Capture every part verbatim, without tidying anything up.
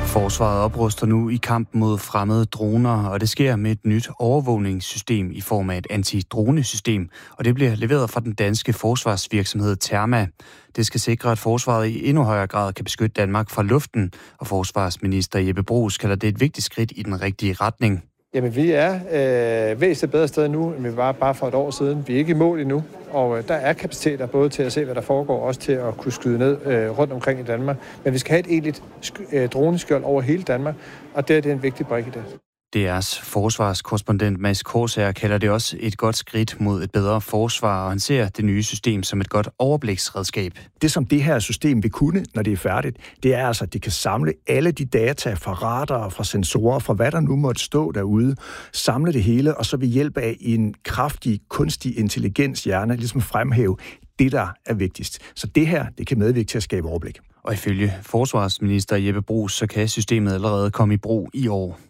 Forsvaret opruster nu i kampen mod fremmede droner, og det sker med et nyt overvågningssystem i form af et antidronesystem, og det bliver leveret fra den danske forsvarsvirksomhed Terma. Det skal sikre, at forsvaret i endnu højere grad kan beskytte Danmark fra luften, og forsvarsminister Jeppe Bruus kalder det et vigtigt skridt i den rigtige retning. Jamen, vi er øh, væsentligt bedre sted nu, end vi var bare for et år siden. Vi er ikke i mål endnu, og øh, der er kapaciteter både til at se, hvad der foregår, og også til at kunne skyde ned øh, rundt omkring i Danmark. Men vi skal have et egentligt sk- øh, droneskjold over hele Danmark, og det er, det er en vigtig brik i det. D R's forsvarskorrespondent Mads Korsager kalder det også et godt skridt mod et bedre forsvar, og han ser det nye system som et godt overbliksredskab. Det, som det her system vil kunne, når det er færdigt, det er altså, at det kan samle alle de data fra radarer, fra sensorer, fra hvad der nu måtte stå derude, samle det hele, og så ved hjælp af en kraftig, kunstig intelligenshjerne ligesom fremhæve det, der er vigtigst. Så det her, det kan medvirke til at skabe overblik. Og ifølge forsvarsminister Jeppe Bruus, så kan systemet allerede komme i brug i år.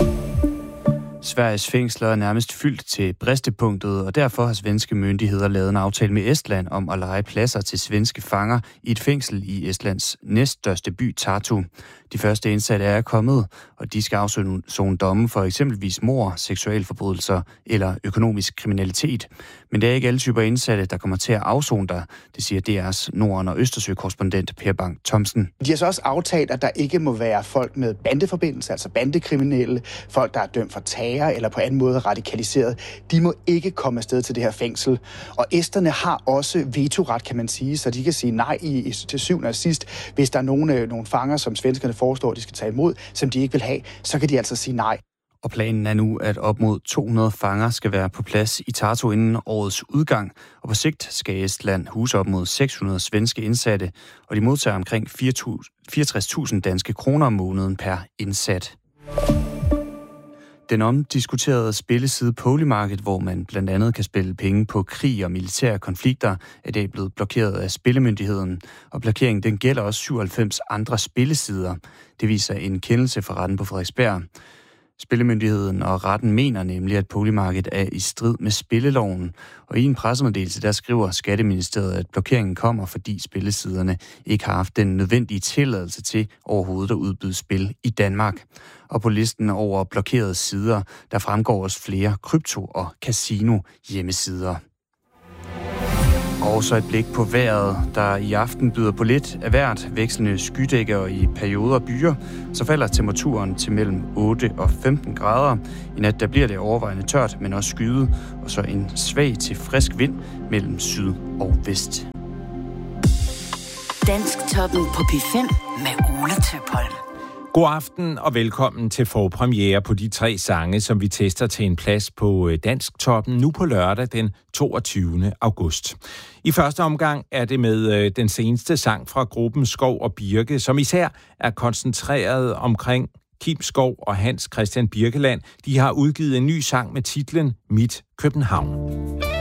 Sveriges fængsler er nærmest fyldt til bristepunktet, og derfor har svenske myndigheder lavet en aftale med Estland om at leje pladser til svenske fanger i et fængsel i Estlands næststørste by, Tartu. De første indsatte er kommet, og de skal afsone domme for eksempelvis mord, seksualforbrydelser eller økonomisk kriminalitet. Men det er ikke alle typer indsatte, der kommer til at afsone der, det siger D R's Norden- og Østersø-korrespondent Per Bang Thomsen. De har så også aftalt, at der ikke må være folk med bandeforbindelse, altså bandekriminelle, folk, der er dømt for terror eller på anden måde radikaliseret. De må ikke komme afsted til det her fængsel. Og esterne har også vetoret, kan man sige, så de kan sige nej i, til syvende og sidst. Hvis der er nogle, nogle fanger, som svenskerne foreslår, de skal tage imod, som de ikke vil have, så kan de altså sige nej. Og planen er nu, at op mod to hundrede fanger skal være på plads i Tartu inden årets udgang, og på sigt skal Estland huse op mod seks hundrede svenske indsatte, og de modtager omkring fireogtres tusind danske kroner om måneden per indsat. Den omdiskuterede spilleside Polymarket, hvor man blandt andet kan spille penge på krig og militære konflikter, er i dag blevet blokeret af Spillemyndigheden, og blokeringen den gælder også syvoghalvfems andre spillesider. Det viser en kendelse fra retten på Frederiksberg. Spillemyndigheden og retten mener nemlig, at Polymarket er i strid med spilleloven, og i en pressemeddelelse der skriver Skatteministeriet, at blokeringen kommer, fordi spillesiderne ikke har haft den nødvendige tilladelse til overhovedet at udbyde spil i Danmark. Og på listen over blokerede sider, der fremgår også flere krypto- og casino-hjemmesider. Og så et blik på vejret, der i aften byder på lidt af hvert, vekslende skydækker og i perioder byer, så falder temperaturen til mellem otte og femten grader. I nat der bliver det overvejende tørt, men også skyet, og så en svag til frisk vind mellem syd og vest. Dansktoppen på P fem med Ole Tøpholm. God aften og velkommen til forpremiere på de tre sange, som vi tester til en plads på Dansktoppen nu på lørdag den toogtyvende august. I første omgang er det med den seneste sang fra gruppen Skov og Birke, som især er koncentreret omkring Kim Skov og Hans Christian Birkeland. De har udgivet en ny sang med titlen Mit København.